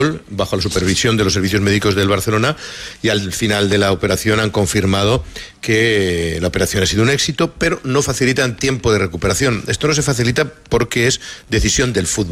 bajo la supervisión de los servicios médicos del Barcelona, y al final de la operación han confirmado que la operación ha sido un éxito, pero no facilitan tiempo de recuperación. Esto no se facilita porque es decisión del fútbol.